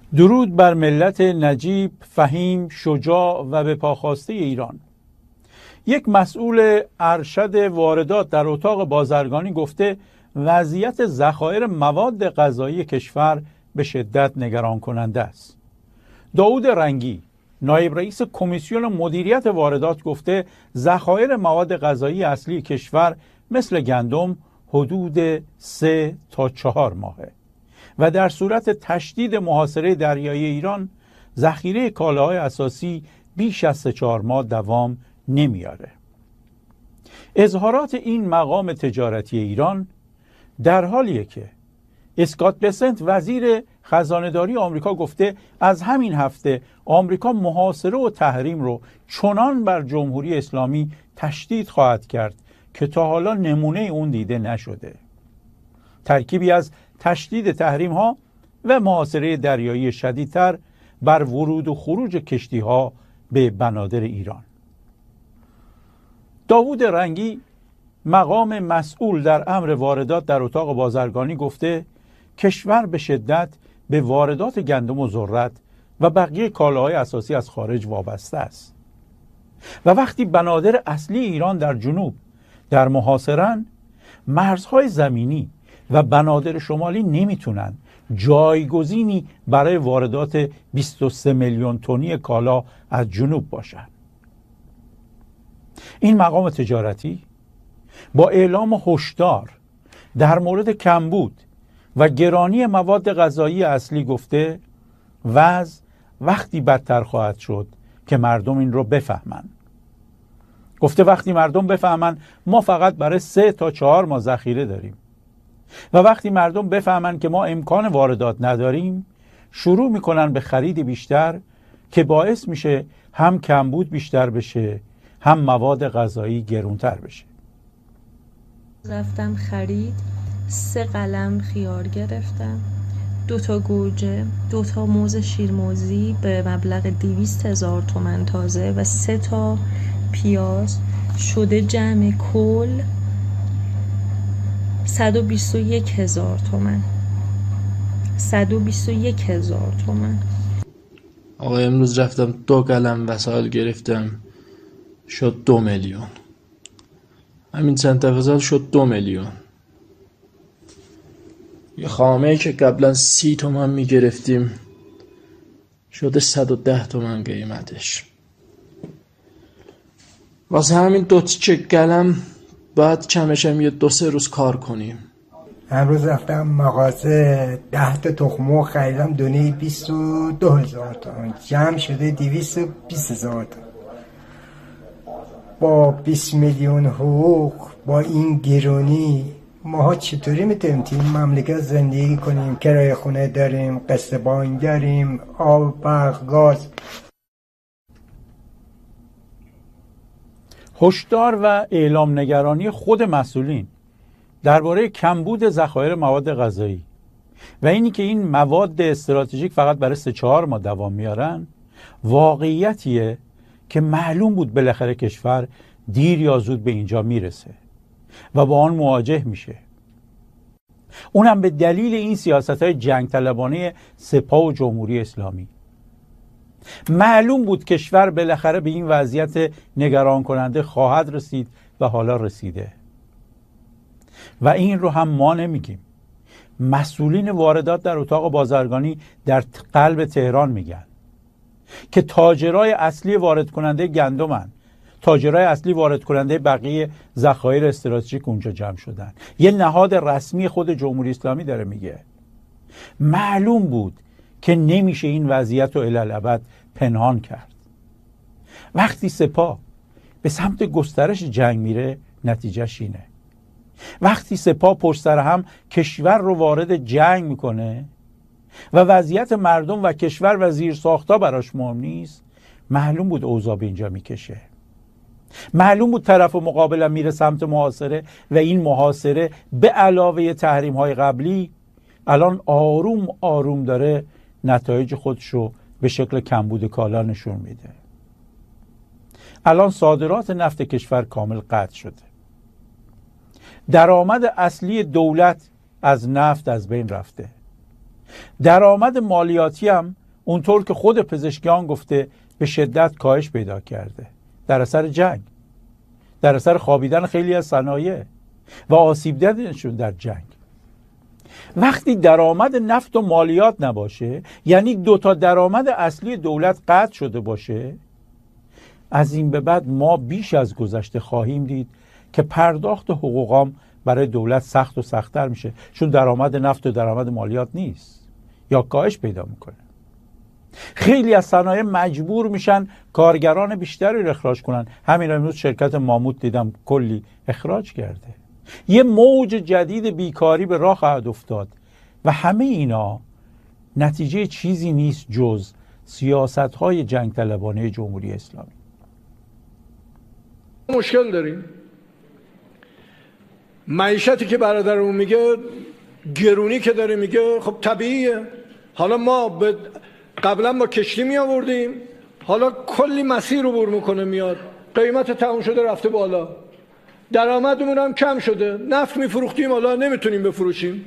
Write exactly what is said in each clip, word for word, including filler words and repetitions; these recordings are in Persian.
درود بر ملت نجیب، فهیم، شجاع و به پاخواسته ایران. یک مسئول ارشد واردات در اتاق بازرگانی گفته وضعیت ذخایر مواد غذایی کشور به شدت نگران کننده است. داود رنگی، نایب رئیس کمیسیون مدیریت واردات گفته ذخایر مواد غذایی اصلی کشور مثل گندم حدود سه تا چهار ماهه و در صورت تشدید محاصره دریایی ایران ذخیره کالاهای اساسی بیش از سه چهار ماه دوام نمیاره. اظهارات این مقام تجارتی ایران در حالیه که اسکات بسنت وزیر خزانه‌داری آمریکا گفته از همین هفته آمریکا محاصره و تحریم رو چنان بر جمهوری اسلامی تشدید خواهد کرد که تا حالا نمونه اون دیده نشده. ترکیبی از تشدید تحریم ها و محاصره دریایی شدیدتر بر ورود و خروج کشتی ها به بنادر ایران. داوود رنگی، مقام مسئول در امر واردات در اتاق بازرگانی گفته کشور به شدت به واردات گندم و ذرت و بقیه کالاهای اساسی از خارج وابسته است و وقتی بنادر اصلی ایران در جنوب در محاصره‌اند، مرزهای زمینی و بنادر شمالی نمیتونن جایگزینی برای واردات بیست و سه میلیون تنی کالا از جنوب باشند. این مقام تجارتی با اعلام هشدار در مورد کمبود و گرانی مواد غذایی اصلی گفته وضع وقتی بدتر خواهد شد که مردم این رو بفهمند. گفته وقتی مردم بفهمند ما فقط برای سه تا چهار ماه ذخیره داریم و وقتی مردم بفهمند که ما امکان واردات نداریم، شروع میکنن به خرید بیشتر که باعث میشه هم کمبود بیشتر بشه هم مواد غذایی گرونتر بشه. رفتم خرید، سه قلم خیار گرفتم، دو تا گوجه، دو تا موز شیرموزی به مبلغ دویست هزار تومن تازه و سه تا پیاز، شده جمع کل صد و بیست و یک هزار تومن. صد و بیست و یک هزار تومن. آقا امروز رفتم دو قلم وسایل گرفتم، شد دو میلیون. همین چند تفصیل شد دو میلیون. یه خامه که قبلا سی تومن میگرفتیم شده صد و ده تومن قیمتش. واسه همین دو تیکه قلم باید کمشم یه دو سه روز کار کنیم. امروز رفتم مغازه ده تا تخم مرغ خریدم، دونه بیست و دو هزار تومن، جمع شده دویست و بیست هزار تومن. با بیست میلیون حقوق با این گرونی ماها چطوری میتونیم توی این مملکت زندگی کنیم؟ کرایه خونه داریم، قسط بانک داریم، آب، برق، گاز. هشدار و اعلام نگرانی خود مسئولین درباره کمبود ذخایر مواد غذایی و اینی که این مواد استراتژیک فقط برای سه چهار ماه دوام میارن واقعیتیه که معلوم بود بالاخره کشور دیر یا زود به اینجا میرسه و با آن مواجه میشه. اونم به دلیل این سیاست‌های جنگ طلبانه سپاه و جمهوری اسلامی. معلوم بود کشور بالاخره به این وضعیت نگران کننده خواهد رسید و حالا رسیده. و این رو هم ما نمیگیم. مسئولین واردات در اتاق بازرگانی در قلب تهران میگن که تاجرای اصلی وارد کننده گندمن، تاجرای اصلی وارد کننده بقیه ذخایر استراتژیک اونجا جمع شدن. یه نهاد رسمی خود جمهوری اسلامی داره میگه. معلوم بود که نمیشه این وضعیت رو الالعبد پنهان کرد. وقتی سپاه به سمت گسترش جنگ میره نتیجهش اینه. وقتی سپاه پشت سر هم کشور رو وارد جنگ میکنه و وضعیت مردم و کشور و زیر ساختا براش مهم نیست، معلوم بود اوضاع به اینجا میکشه. معلوم بود طرف مقابلم میره سمت محاصره و این محاصره به علاوه تحریم های قبلی الان آروم آروم داره نتایج خودشو به شکل کمبود کالا نشون میده. الان صادرات نفت کشور کامل قطع شده. درآمد اصلی دولت از نفت از بین رفته. درآمد مالیاتی هم اونطور که خود پزشکیان گفته به شدت کاهش پیدا کرده در اثر جنگ، در اثر خوابیدن خیلی از صنایع و آسیب دیدنشون در جنگ. وقتی درآمد نفت و مالیات نباشه، یعنی دو تا درآمد اصلی دولت قطع شده باشه، از این به بعد ما بیش از گذشته خواهیم دید که پرداخت حقوقام برای دولت سخت و سخت‌تر میشه، چون درآمد نفت و درآمد مالیات نیست یا کاهش پیدا میکنه. خیلی از صنایع مجبور میشن کارگران بیشتری رو اخراج کنن. همین امروز شرکت ماموت دیدم کلی اخراج کرده. یه موج جدید بیکاری به راه خواهد افتاد و همه اینا نتیجه چیزی نیست جز سیاست‌های جنگ طلبانه جمهوری اسلامی. مشکل داریم. معیشتی که برادرمون میگه، گرونی که داره میگه، خب طبیعیه. حالا ما به قبلا ما کشتی می آوردیم، حالا کلی مسیر رو بر میکنه میاد، قیمت تموم شده رفته بالا، درآمدمون هم کم شده، نفت میفروختیم حالا نمیتونیم بفروشیم.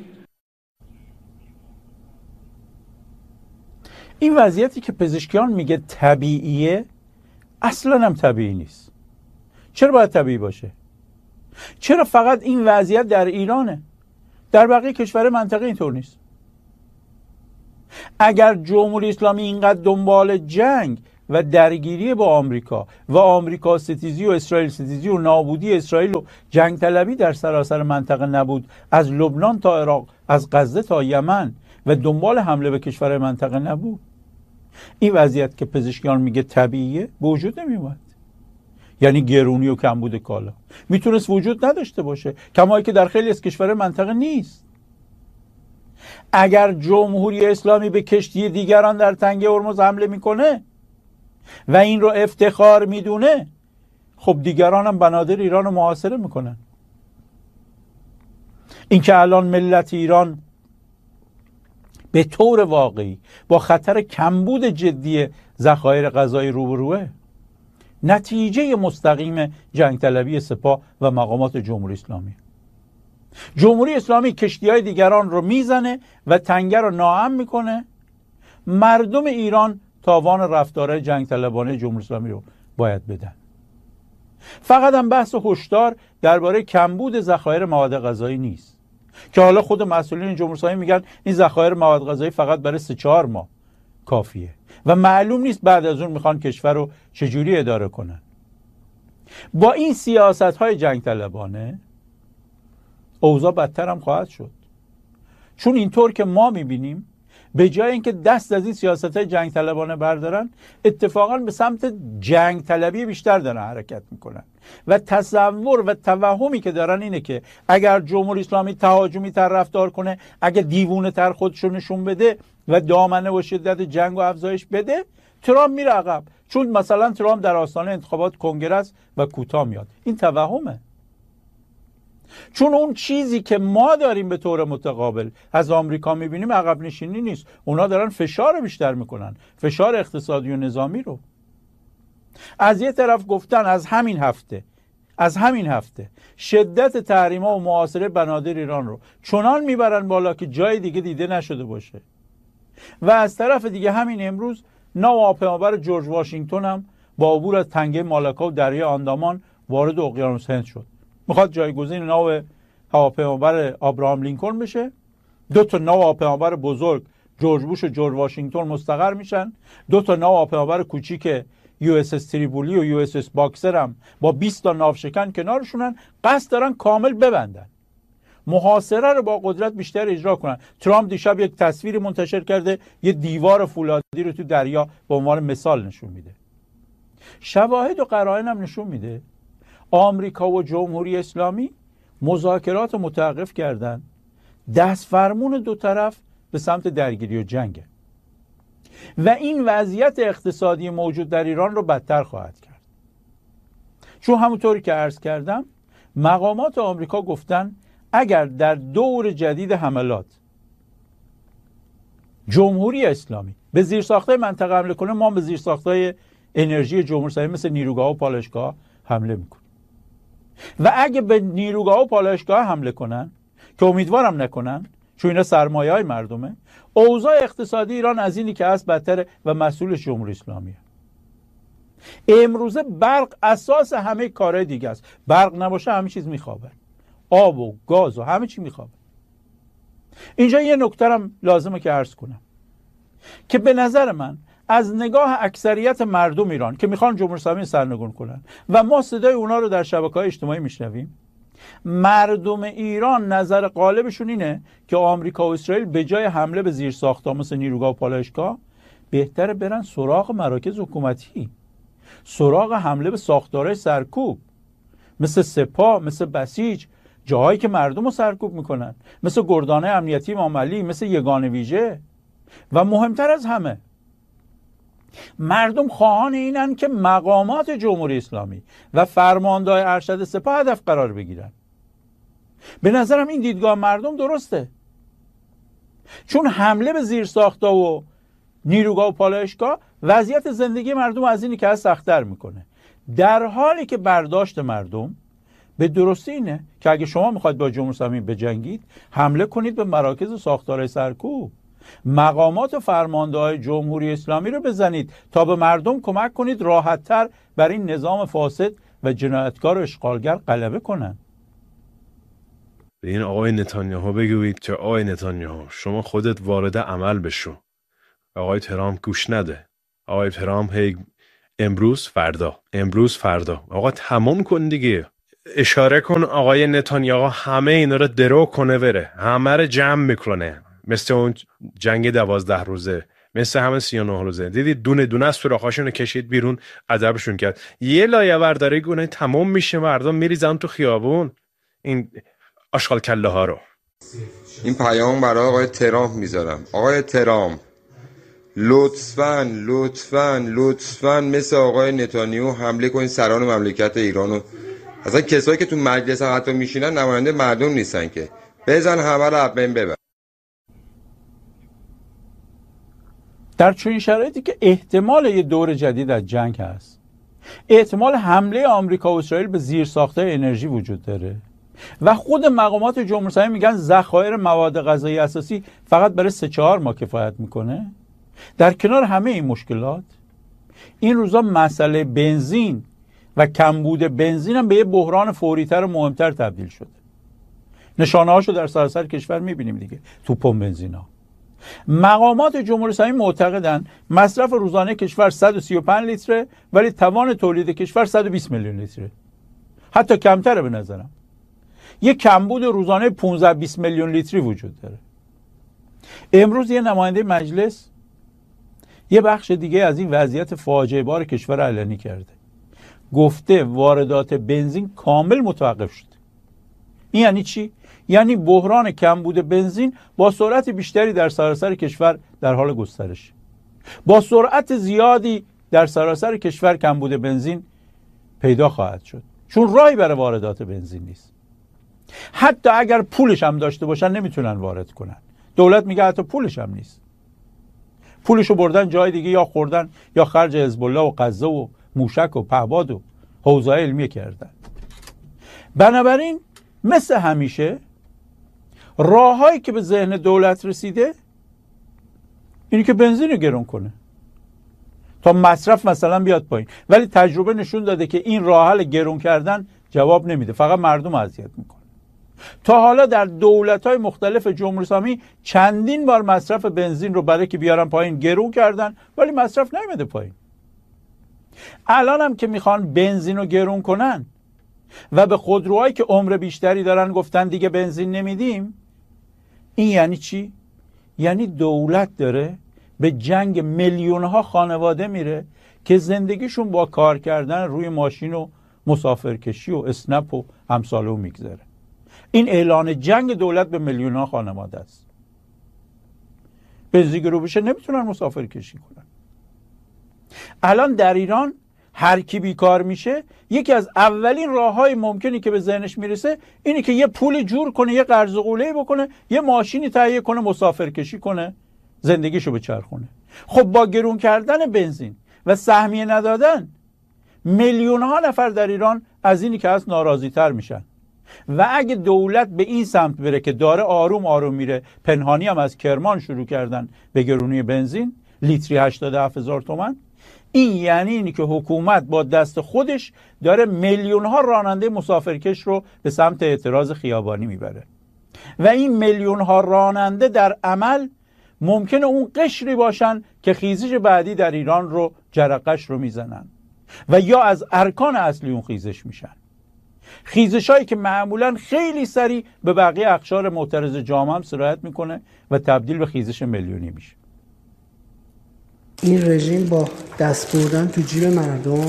این وضعیتی که پزشکیان میگه طبیعیه اصلا هم طبیعی نیست. چرا باید طبیعی باشه؟ چرا فقط این وضعیت در ایرانه؟ در بقیه کشور منطقه اینطور نیست. اگر جمهوری اسلامی اینقدر دنبال جنگ و درگیری با آمریکا و آمریکا ستیزی و اسرائیل ستیزی و نابودی اسرائیل و جنگ طلبی در سراسر منطقه نبود، از لبنان تا عراق، از غزه تا یمن و دنبال حمله به کشور منطقه نبود، این وضعیت که پزشکیان میگه طبیعیه به وجود نمیومد. یعنی گرونی و کمبود کالا میتونست وجود نداشته باشه، کمایی که در خیلی از کشور منطقه نیست. اگر جمهوری اسلامی به کشتی دیگران در تنگه هرمز حمله میکنه و این رو افتخار میدونه، خب دیگران هم بنادر ایران رو محاصره میکنن. این که الان ملت ایران به طور واقعی با خطر کمبود جدی ذخایر غذایی روبروه، نتیجه مستقیم جنگ طلبی سپاه و مقامات جمهوری اسلامی. جمهوری اسلامی کشتی‌های دیگران رو میزنه و تنگه رو ناامن میکنه. مردم ایران تاوان رفتارهای جنگ طلبانه جمهوری اسلامی رو باید بدن. فقط هم بحث هشدار درباره کمبود ذخایر مواد غذایی نیست که حالا خود مسئولین جمهوری اسلامی میگن این ذخایر مواد غذایی فقط برای سه چهار ماه کافیه و معلوم نیست بعد از اون میخوان کشور رو چجوری اداره کنن. با این سیاست‌های جنگ طلبانه اوضاع بدتر هم خواهد شد، چون اینطور که ما میبینیم به جای اینکه دست از این سیاست‌های جنگ طلبانه بردارن، اتفاقا به سمت جنگ طلبی بیشتر دارن حرکت میکنن و تصور و توهمی که دارن اینه که اگر جمهوری اسلامی تهاجمی تر رفتار کنه، اگه دیوونه تر خودشو نشون بده و دامنه و شدت جنگ و افزایش بده، ترامپ میره عقب، چون مثلا ترامپ در آستانه انتخابات کنگره و کوتاه میاد. این توهمه، چون اون چیزی که ما داریم به طور متقابل از آمریکا میبینیم عقب نشینی نیست. اونا دارن فشار بیشتر میکنن، فشار اقتصادی و نظامی رو. از یه طرف گفتن از همین هفته از همین هفته شدت تحریم‌ها و محاصره بنادر ایران رو چنان میبرن بالا که جای دیگه دیده نشده باشه، و از طرف دیگه همین امروز ناو هواپیمابر جورج واشنگتن هم با عبور از تنگه مالاکا و دریای آندامان وارد اقیانوس هند شد. میخواد جایگزین ناو هواپیمابر ابراهام لینکلن بشه. دو تا ناو هواپیمابر بزرگ جورج بوش و جورج واشنگتن مستقر میشن. دو تا ناو هواپیمابر کوچیک یو اس اس تریبولی و یو اس اس باکسر هم با بیست تا ناوشکن کنارشونن، قصد دارن کامل ببندن، محاصره رو با قدرت بیشتر اجرا کنن. ترامپ دیشب یک تصویری منتشر کرده، یه دیوار فولادی رو تو دریا به عنوان مثال نشون میده. شواهد و قرائن هم نشون میده آمریکا و جمهوری اسلامی مذاکرات متوقف کردن، دست فرمون دو طرف به سمت درگیری و جنگه و این وضعیت اقتصادی موجود در ایران رو بدتر خواهد کرد. چون همونطوری که عرض کردم مقامات آمریکا گفتن اگر در دور جدید حملات جمهوری اسلامی به زیرساخت‌های منطقه حمله کنه، ما به زیرساخت‌های انرژی جمهوری اسلامی مثل نیروگاه و پالایشگاه حمله میکنیم. و اگه به نیروگاه و پالایشگاه حمله کنن، که امیدوارم نکنن، چون اینا سرمایه های مردمه. اوضاع اقتصادی ایران از اینی که هست بدتره و مسئولش جمهوری اسلامیه. امروزه برق اساس همه کارهای دیگه است. برق نباشه همه چیز میخوابه، آب و گاز و همه چی میخوابه. اینجا یه نکته هم لازمه که عرض کنم که به نظر من از نگاه اکثریت مردم ایران که میخوان جمهوری اسلامی سرنگون کنن و ما صدای اونا رو در شبکه‌های اجتماعی میشنویم، مردم ایران نظر غالبشون اینه که آمریکا و اسرائیل به جای حمله به زیرساخت‌ها مثل نیروگاه و پالایشگاه بهتره برن سراغ مراکز حکومتی، سراغ حمله به ساختارهای سرکوب مثل سپاه، مثل بسیج، جاهایی که مردم رو سرکوب میکنن، مثل گردانه امنیتی امام علی، مثل یگان ویژه. و مهمتر از همه مردم خواهان اینن که مقامات جمهوری اسلامی و فرماندهای ارشد سپاه هدف قرار بگیرن. به نظرم این دیدگاه مردم درسته، چون حمله به زیرساخت‌ها و نیروگاه و پالایشگاه وضعیت زندگی مردم از اینی که از سخت‌تر میکنه، در حالی که برداشت مردم به درستی اینه که اگه شما میخواید با جمهوری اسلامی بجنگید، حمله کنید به مراکز و ساختارهای سرکوب، مقامات و فرمانده‌های جمهوری اسلامی رو بزنید تا به مردم کمک کنید راحت‌تر بر این نظام فاسد و جنایتکار و اشغالگر غلبه کنن. به این آقای نتانیاهو بگویید که آقای نتانیاهو شما خودت وارد عمل بشو. آقای ترامپ گوش نده. آقای ترامپ هی امروز فردا، امروز فردا. آقا تمام کن دیگه. اشاره کن آقای نتانیاهو همه اینا رو درو کنه بره، همه رو جمع میکنه، مثل اون جنگ دوازده روزه، مثل همه سی و نه روزه. دیدید دونه دونه از سوراخاشون رو کشید بیرون، ادبشون کرد. یه لایه برداری گونه تمام میشه، مردم میریزن تو خیابون این آشغال کله ها رو. این پیام برای آقای ترامپ میذارم. آقای ترامپ لطفاً لطفاً لطفاً مثل آقای نتانیاهو حمله کنید سران مملکت ایرانو. اصلا کسایی که تو مجلس هم حتی میشینن نماینده مردم نیستن که، بزن همه رو از بین ببر. در چنین شرایطی که احتمال یه دور جدید از جنگ هست، احتمال حمله آمریکا و اسرائیل به زیرساخت‌های انرژی وجود داره و خود مقامات جمهوری اسلامی میگن ذخایر مواد غذایی اساسی فقط برای سه چهار ماه کفایت میکنه، در کنار همه این مشکلات این روزا مسئله بنزین و کمبود بنزین هم به یه بحران فوری‌تر و مهمتر تبدیل شده. نشانه هاشو در سراسر کشور میبینیم دیگه، تو پمپ بنزینا. مقامات جمهوری اسلامی معتقدن مصرف روزانه کشور صد و سی و پنج لیتره ولی توان تولید کشور صد و بیست میلیون لیتره. حتی کمتره به نظرم. یه کمبود روزانه پانزده بیست میلیون لیتری وجود داره. امروز یه نماینده مجلس یه بخش دیگه از این وضعیت فاجعه بار کشور اعلانی کرده. گفته واردات بنزین کامل متوقف شده. این یعنی چی؟ یعنی بحران کمبود بنزین با سرعت بیشتری در سراسر کشور در حال گسترش. با سرعت زیادی در سراسر کشور کمبود بنزین پیدا خواهد شد، چون راهی برای واردات بنزین نیست. حتی اگر پولش هم داشته باشن نمیتونن وارد کنن. دولت میگه حتی پولش هم نیست. پولشو بردن جای دیگه، یا خوردن یا خرج حزب الله و غزه و موشک و پهباد و حوزه علمیه کردن. بنابراین مثل همیشه راههایی که به ذهن دولت رسیده اینی که بنزین رو گرون کنه تا مصرف مثلا بیاد پایین، ولی تجربه نشون داده که این راه حل گرون کردن جواب نمیده، فقط مردم اذیت میکنه. تا حالا در دولت‌های مختلف جمهوری اسلامی چندین بار مصرف بنزین رو برای که بیارن پایین گرون کردن ولی مصرف نیامده پایین. الان هم که میخوان بنزین رو گرون کنن و به خودروهایی که عمر بیشتری دارن گفتن دیگه بنزین نمیدیم، این یعنی چی؟ یعنی دولت داره به جنگ میلیون‌ها خانواده میره که زندگیشون با کار کردن روی ماشین و مسافرکشی و اسنپ و همسالو میگذره. این اعلان جنگ دولت به میلیون‌ها خانواده است. بنزین گرون بشه نمیتونن مسافرکشی کنن. الان در ایران هر کی بیکار میشه یکی از اولین راههای ممکنی که به ذهنش میرسه اینه که یه پول جور کنه، یه قرض و قوله‌ای بکنه، یه ماشینی تهیه کنه، مسافرکشی کنه، زندگیشو بچرخونه. خب با گرون کردن بنزین و سهمیه ندادن میلیون ها نفر در ایران از اینی که هست ناراضی تر میشن و اگه دولت به این سمت بره که داره آروم آروم میره، پنهانی هم از کرمان شروع کردن به گرونی بنزین، لیتری هشتاد و هفت هزار تومان، این یعنی اینی که حکومت با دست خودش داره میلیون ها راننده مسافرکش رو به سمت اعتراض خیابانی میبره و این میلیون ها راننده در عمل ممکنه اون قشری باشن که خیزش بعدی در ایران رو جرقش رو میزنن و یا از ارکان اصلی اون خیزش میشن، خیزش هایی که معمولا خیلی سریع به بقیه اقشار معترض جامعه هم سرایت میکنه و تبدیل به خیزش میلیونی میشه. این رژیم با دست بردن تو جیب مردم،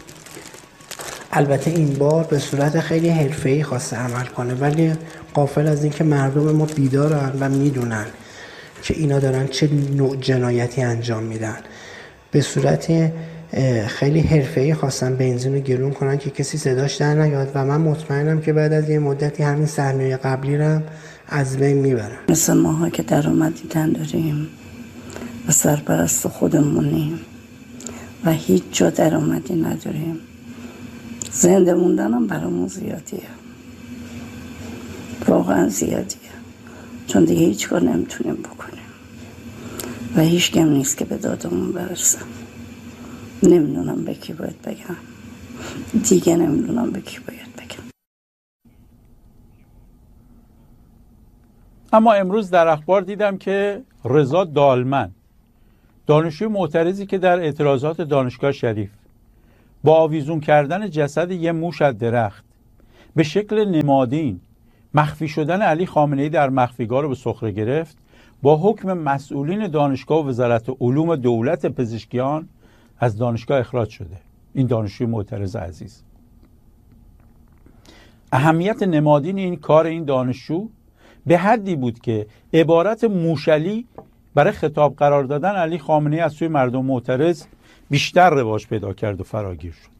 البته این بار به صورت خیلی حرفه‌ای خواسته عمل کنه، ولی غافل از این که مردم ما بیدارن و میدونن که اینا دارن چه نوع جنایتی انجام میدن. به صورت خیلی حرفه‌ای خواستن بنزین رو گرون کنن که کسی صداش در نیاد و من مطمئنم که بعد از یه مدتی همین سهمیه قبلی رو از بین میبرن. مثل ماها که درآمدی نداریم و سرپرست خودمونیم و هیچ جا درآمدی نداریم، زنده موندنم برامون زیادیه، واقعا زیادیه، چون دیگه هیچ کار نمیتونیم بکنیم و هیچ کم نیست که به دادمون برسه. نمیدونم به کی باید بگم دیگه، نمیدونم به کی باید بگم. اما امروز در اخبار دیدم که رضا دالمن، دانشجوی معترضی که در اعتراضات دانشگاه شریف با آویزون کردن جسد یه موش از درخت به شکل نمادین مخفی شدن علی خامنه‌ای در مخفیگاه رو به سخره گرفت، با حکم مسئولین دانشگاه و وزارت علوم دولت پزشکیان از دانشگاه اخراج شده. این دانشجوی معترض عزیز، اهمیت نمادین این کار این دانشجو به حدی بود که عبارت موشلی برای خطاب قرار دادن علی خامنه‌ای از سوی مردم معترض بیشتر رواج پیدا کرد و فراگیر شد.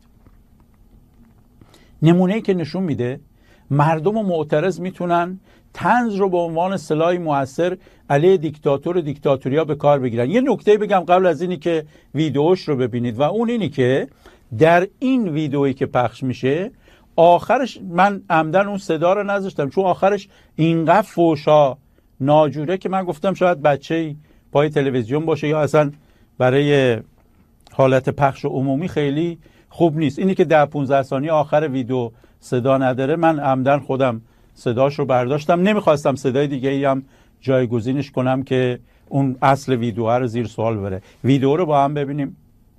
نمونه‌ای که نشون میده مردم معترض میتونن طنز رو به عنوان سلاحی مؤثر علیه دیکتاتور و دیکتاتوریا به کار بگیرن. یه نکته بگم قبل از اینی که ویدیوش رو ببینید و اون اینی که در این ویدیویی که پخش میشه آخرش، من عمدن اون صدا رو نذاشتم چون آخرش اینقدر فوشا ناجوره که من گفتم شاید بچه‌ای پای تلویزیون باشه یا اصلا برای حالت پخش عمومی خیلی خوب نیست. اینی که ده پونزده ثانیه آخر ویدیو صدا نداره، من عمدن خودم صداش رو برداشتم، نمیخواستم صدای دیگه ای هم جایگزینش کنم که اون اصل ویدیو رو زیر سوال بره. ویدیو رو با هم ببینیم.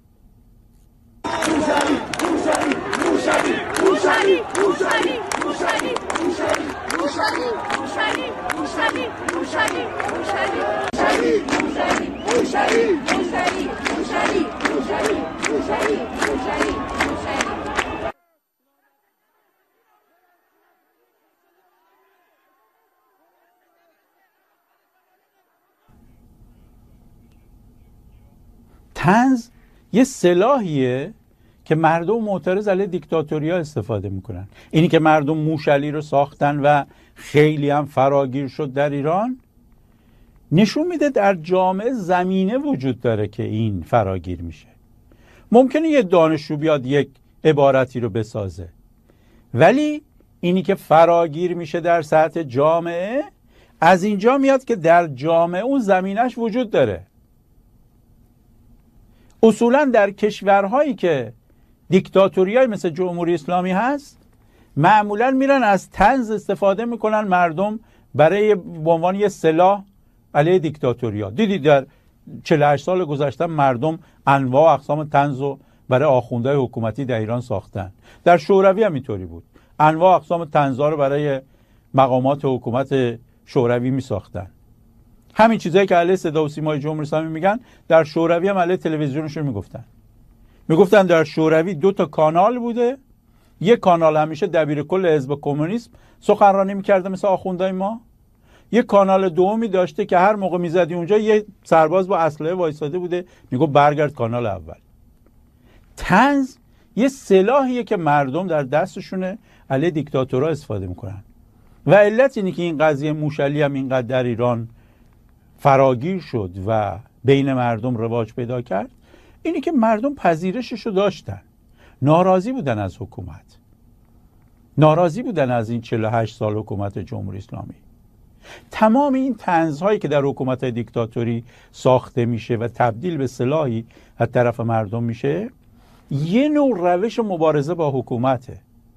طنز یه سلاحیه که مردم معترض علیه دیکتاتوریا استفاده میکنن. اینی که مردم موشلی رو ساختن و خیلی هم فراگیر شد در ایران نشون میده در جامعه زمینه وجود داره که این فراگیر میشه. ممکنه یه دانشجو بیاد یک عبارتی رو بسازه، ولی اینی که فراگیر میشه در سطح جامعه از اینجا میاد که در جامعه اون زمینش وجود داره. اصولا در کشورهایی که دیکتاتوریای مثل جمهوری اسلامی هست معمولا میرن از طنز استفاده میکنن مردم برای به عنوان یه سلاح علیه دیکتاتوریا. دیدید در چهل و هشت سال گذشته مردم انواع و اقسام طنز رو برای آخوندهای حکومتی در ایران ساختن. در شوروی هم اینطوری بود، انواع و اقسام طنزها رو برای مقامات حکومت شوروی می ساختن. همین چیزایی که علیه صدا و سیمای جمهوری اسلامی میگن در شوروی هم علیه تلویزیونشون میگفتن. میگفتن در شوروی دو تا کانال بوده، یک کانال همیشه دبیر کل حزب کمونیسم سخنرانی میکرده مثل آخوندهای ما، یک کانال دومی داشته که هر موقع میزدی اونجا یه سرباز با اسلحه وایساده بوده میگه برگرد کانال اول. طنز یه سلاحیه که مردم در دستشونه علیه دیکتاتورها استفاده میکنن و علت اینه که این قضیه موشلی هم اینقدر در ایران فراگیر شد و بین مردم رواج پیدا کرد اینی که مردم پذیرششو داشتن، ناراضی بودن از حکومت، ناراضی بودن از این چهل و هشت سال حکومت جمهوری اسلامی. تمام این طنزهایی که در حکومت دیکتاتوری ساخته میشه و تبدیل به سلاحی از طرف مردم میشه، یه نوع روش مبارزه با حکومته.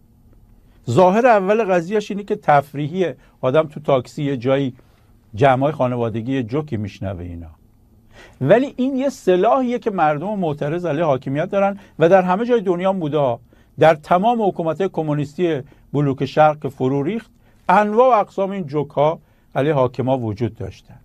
ظاهر اول قضیهش اینه که تفریحیه، آدم تو تاکسی یه جایی جمعای خانوادگی یه جوکی میشنوه اینا، ولی این یه سلاحیه که مردم معترض علیه حاکمیت دارن و در همه جای دنیا بوده. در تمام حکومت‌های کمونیستی بلوک شرق که فرو ریخت، انواع و اقسام این جوک‌ها علیه حاکما وجود داشتن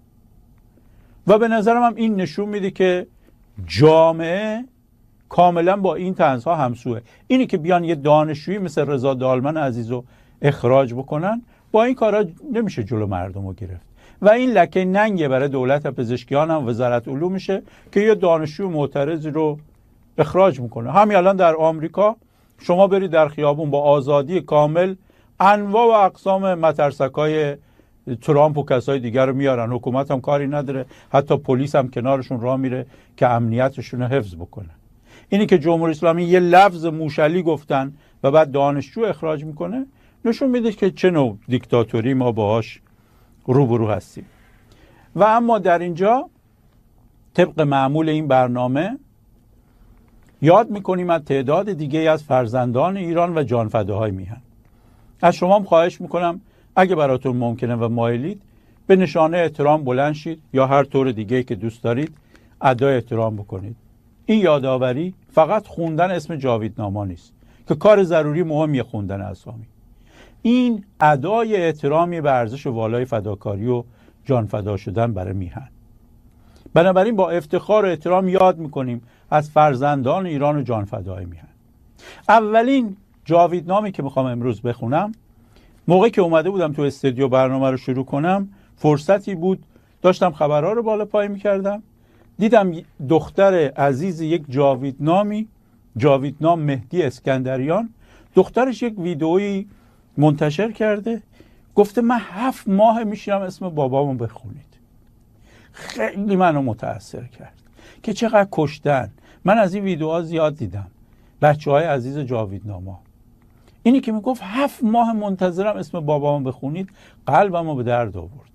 و به نظرم هم این نشون میده که جامعه کاملا با این طنزها همسوه. اینی که بیان یه دانشجویی مثل رضا دالمن عزیزو اخراج بکنن، با این کارا نمیشه جلو مردم رو گرفت و این لکه ننگه برای دولت پزشکیان هم وزارت علوم میشه که یه دانشجو معترض رو اخراج میکنه. همین الان در آمریکا شما برید در خیابون با آزادی کامل، انواع و اقسام مترسکای ترامپ و کسای دیگر رو میارن، حکومت هم کاری نداره، حتی پلیس هم کنارشون راه میره که امنیتشون رو حفظ بکنه. اینی که جمهوری اسلامی یه لفظ موشلی گفتن و بعد دانشجو اخراج میکنه، نشون میده که چه نوع دیکتاتوری ما باهاش روبرو هستیم. و اما در اینجا طبق معمول این برنامه یاد میکنیم از تعداد دیگه از فرزندان ایران و جانفداهای میهن. از شما هم خواهش میکنم اگه براتون ممکنه و مایلید به نشانه احترام بلند شید یا هر طور دیگه که دوست دارید ادای احترام بکنید. این یادآوری فقط خوندن اسم جاویدنامه نیست که کار ضروری مهمیه خوندن اسامی. این ادای احترامی به ارزش والای فداکاری و جان فدا شدن برای میهن. بنابراین با افتخار و احترام یاد میکنیم از فرزندان ایران و جان فدای میهن. اولین جاویدنامی که میخوام امروز بخونم، موقعی که اومده بودم تو استودیو برنامه رو شروع کنم، فرصتی بود داشتم خبرها رو بالا پای میکردم، دیدم دختر عزیز یک جاویدنامی، جاویدنام مهدی اسکندریان، دخترش یک ویدئویی منتشر کرده، گفته من هفت ماه میشینم اسم بابامو بخونید. خیلی منو متاثر کرد که چقدر کشتن. من از این ویدئوها زیاد دیدم، بچه های عزیز جاویدنامه. اینی که میگفت هفت ماه منتظرم اسم بابامو بخونید، قلبمو به درد آورد.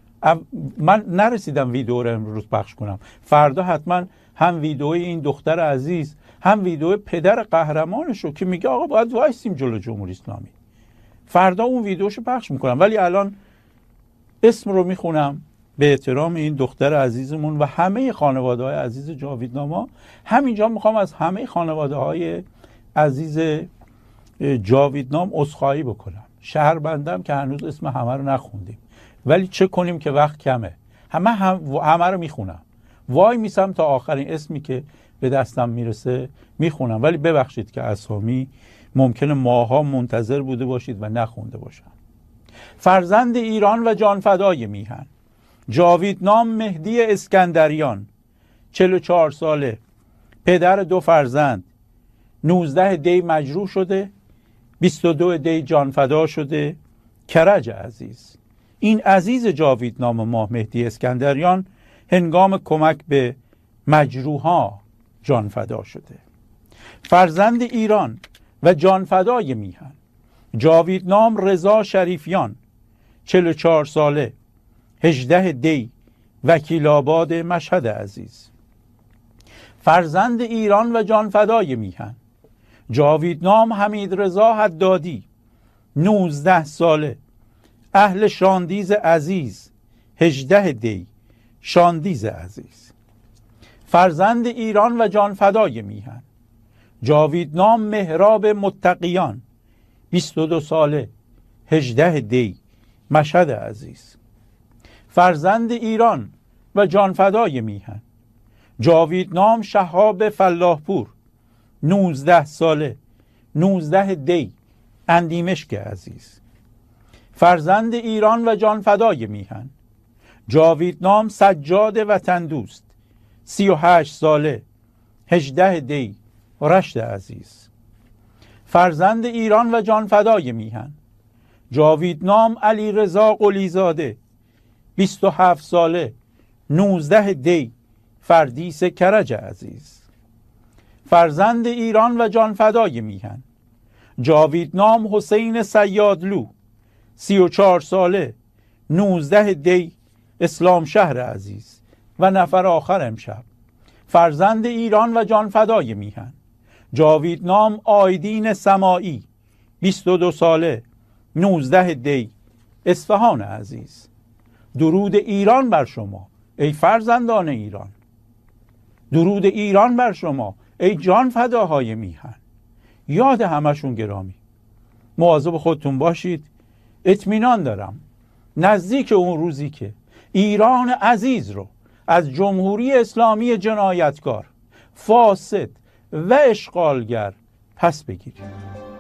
من نرسیدم ویدئو رو امروز پخش کنم، فردا حتما هم ویدئوی این دختر عزیز هم ویدئو پدر قهرمانش رو که میگه آقا باید وایسیم جلو جمهوری اسلامی، فردا اون ویدئوشو پخش میکنم. ولی الان اسم رو میخونم به احترام این دختر عزیزمون و همه خانواده های عزیز جاویدنامه. همینجا میخوام از همه خانواده های عزیز جاویدنام عذرخواهی بکنم. شهربندم که هنوز اسم همه رو نخوندیم، ولی چه کنیم که وقت کمه. همه هم همه رو میخونم، وای میسم تا آخرین اسمی که به دستم میرسه میخونم، ولی ببخشید که اسامی ممکنه ماها منتظر بوده باشید و نخونده باشم. فرزند ایران و جانفدای میهن، جاویدنام مهدی اسکندریان، چهل و چهار ساله، پدر دو فرزند، نوزده دی مجروح شده، بیست و دو دی جانفدا شده. کرج عزیز، این عزیز جاویدنام ما مهدی اسکندریان هنگام کمک به مجروحا جانفدا شده. فرزند ایران و جانفدای میهن، جاویدنام رضا شریفیان، چهل و چهار ساله، هجده دی، وکیل آباد مشهد عزیز. فرزند ایران و جانفدای میهن، جاویدنام حمید رضا حدادی، نوزده ساله، اهل شاندیز عزیز، هجده دی، شاندیز عزیز. فرزند ایران و جانفدای میهن، جاویدنام مهراب متقیان، بیست و دو ساله، هجده دی، مشهد عزیز. فرزند ایران و جانفدای میهن، جاویدنام شهاب فلاحپور، نوزده ساله، نوزده دی، اندیمشک عزیز. فرزند ایران و جانفدای میهن، جاویدنام سجاد وطن دوست، سی و هشت ساله، هجده دی، رشت عزیز. فرزند ایران و جانفدای میهن، جاویدنام علی رضا قلیزاده، بیست و هفت ساله، نوزده دی، فردیس کرج عزیز. فرزند ایران و جانفدای میهن، جاویدنام حسین صیادلو، سی و چهار ساله، نوزده دی، اسلام شهر عزیز. و نفر آخر امشب، فرزند ایران و جانفدای میهن، جاویدنام آیدین سماعی، بیست و دو ساله، نوزده دی، اصفهان عزیز. درود ایران بر شما ای فرزندان ایران، درود ایران بر شما ای جان فداهای میهن. یاد همشون گرامی. مواظب خودتون باشید. اطمینان دارم نزدیک اون روزی که ایران عزیز رو از جمهوری اسلامی جنایتکار، فاسد و اشغالگر پس بگیریم.